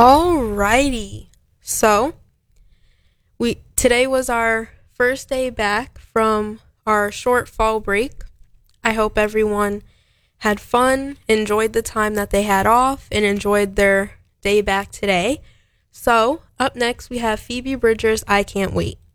Alrighty. So, we today was our first day back from our short fall break. I hope everyone had fun, enjoyed the time that they had off, and enjoyed their day back today. So, up next we have Phoebe Bridgers' I Can't Wait.